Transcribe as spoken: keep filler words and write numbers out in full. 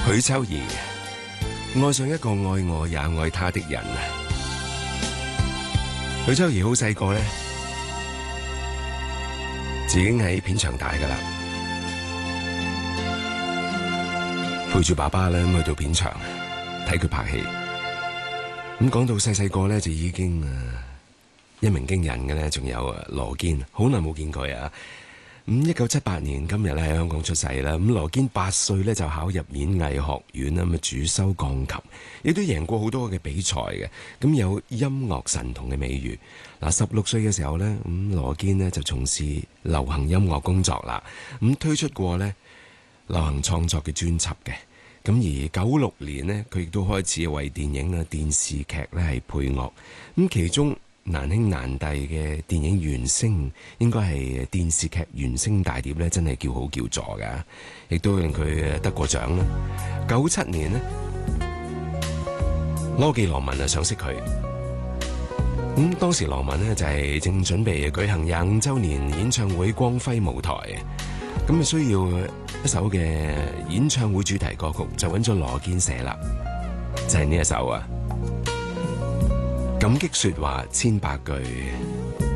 許秋怡愛上一個愛我也愛他的人。許秋怡好細個咧，自己喺片場大噶啦，陪住爸爸咧去到片場睇佢拍戲。咁講到細細個咧，就已經誒一鳴驚人嘅咧，仲有啊羅堅，好耐冇見佢啊。咁一九七八年今日咧喺香港出世啦。咁羅堅八歲咧就考入演藝學院啦，咁啊主修鋼琴，亦都贏過好多嘅比賽嘅。咁有音樂神童嘅美譽。嗱，十六歲嘅時候咧，咁羅堅呢就從事流行音樂工作啦。咁推出過咧流行創作嘅專輯嘅。咁而九六年呢，佢亦都開始為電影啊、電視劇咧係配樂。咁其中難兄難弟嘅電影原聲，應該係電視劇原聲大碟咧，真係叫好叫座噶，亦都令佢得過獎啦。九七年呢，羅記羅文啊賞識佢，咁當時羅文呢，就係正準備舉行廿五週年演唱會光輝舞台，咁啊需要一首嘅演唱會主題歌曲，就揾咗羅堅寫啦，就係呢一首啊。感激說話千百句。